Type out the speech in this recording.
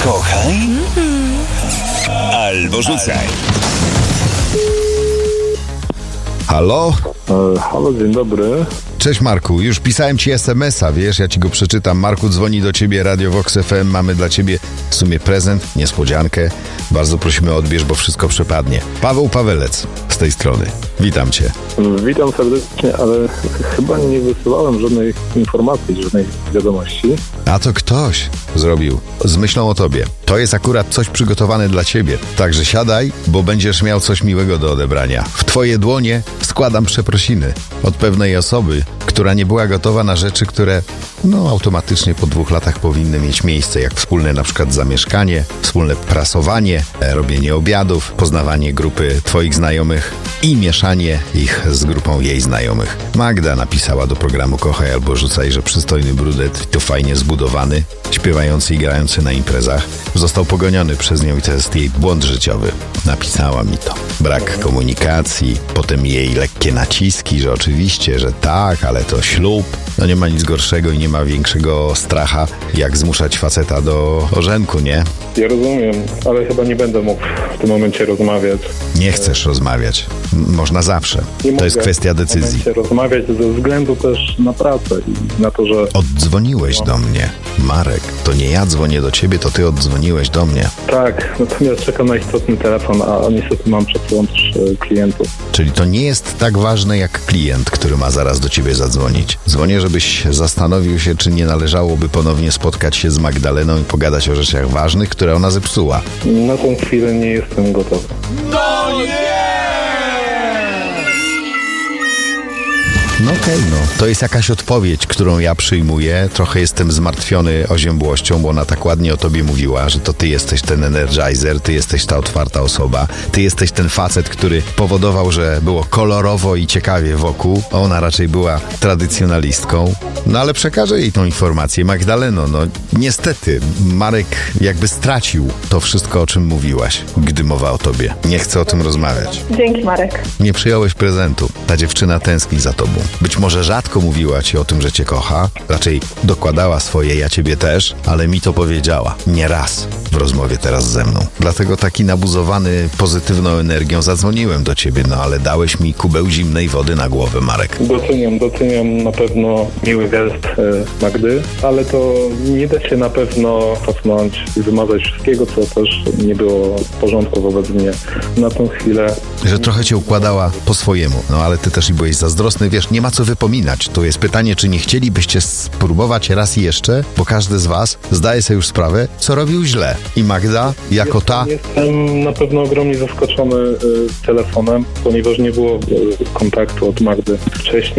Kochaj albo rzucaj. Halo? Halo, dzień dobry. Cześć Marku, już pisałem ci SMS-a, wiesz, ja ci go przeczytam. Marku, dzwoni do ciebie Radio Vox FM, mamy dla ciebie w sumie prezent, niespodziankę. Bardzo prosimy odbierz, bo wszystko przepadnie. Paweł Pawelec z tej strony. Witam cię. Witam serdecznie, ale chyba nie wysyłałem żadnej informacji, żadnej wiadomości. A to ktoś zrobił z myślą o tobie. To jest akurat coś przygotowane dla ciebie. Także siadaj, bo będziesz miał coś miłego do odebrania. W twoje dłonie składam przeprosiny od pewnej osoby, która nie była gotowa na rzeczy, które automatycznie po 2 latach powinny mieć miejsce, jak wspólne na przykład zamieszkanie, wspólne prasowanie, robienie obiadów, poznawanie grupy twoich znajomych i mieszanie ich z grupą jej znajomych. Magda napisała do programu Kochaj albo Rzucaj, że przystojny brudet, to fajnie zbudowany, śpiewający i grający na imprezach, został pogoniony przez nią i to jest jej błąd życiowy. Napisała mi to. Brak komunikacji, potem jej lekkie naciski, że oczywiście, że tak, ale to ślub. No nie ma nic gorszego i nie ma większego stracha, jak zmuszać faceta do ożenku, nie? Ja rozumiem, ale chyba nie będę mógł w tym momencie rozmawiać. Nie chcesz rozmawiać. Można zawsze. Nie to jest mogę kwestia decyzji. w tym momencie rozmawiać ze względu też na pracę i na to, że... Oddzwoniłeś do mnie, Marek. To nie ja dzwonię do ciebie, to ty oddzwoniłeś do mnie. Tak, natomiast czekam na istotny telefon, a niestety mam przed sobą też klientów. Czyli to nie jest tak ważne jak klient, który ma zaraz do ciebie zadzwonić. Dzwonię, żebyś zastanowił się, czy nie należałoby ponownie spotkać się z Magdaleną i pogadać o rzeczach ważnych, które ona zepsuła. Na tą chwilę nie jestem gotowy. No nie! No okej, to jest jakaś odpowiedź, którą ja przyjmuję. Trochę jestem zmartwiony oziębłością, bo ona tak ładnie o tobie mówiła, że to ty jesteś ten energizer, ty jesteś ta otwarta osoba, ty jesteś ten facet, który powodował, że było kolorowo i ciekawie wokół. Ona raczej była tradycjonalistką. No ale przekażę jej tą informację. Magdaleno, niestety Marek jakby stracił to wszystko, o czym mówiłaś, gdy mowa o tobie. Nie chcę o tym rozmawiać. Dzięki, Marek. Nie przyjąłeś prezentu. Ta dziewczyna tęskni za tobą. Być może rzadko mówiła ci o tym, że cię kocha. Raczej dokładała swoje, ja ciebie też, ale mi to powiedziała. Nie raz w rozmowie teraz ze mną. Dlatego taki nabuzowany pozytywną energią zadzwoniłem do ciebie, ale dałeś mi kubeł zimnej wody na głowę, Marek. Doceniam na pewno miły gest Magdy, ale to nie da się na pewno cofnąć i wymazać wszystkiego, co też nie było w porządku wobec mnie na tą chwilę. Że trochę cię układała po swojemu, ale ty też i byłeś zazdrosny, wiesz, nie ma co wypominać. To jest pytanie, czy nie chcielibyście spróbować raz jeszcze, bo każdy z was zdaje sobie już sprawę, co robił źle. I Magda, jako ta... Jestem na pewno ogromnie zaskoczony telefonem, ponieważ nie było kontaktu od Magdy wcześniej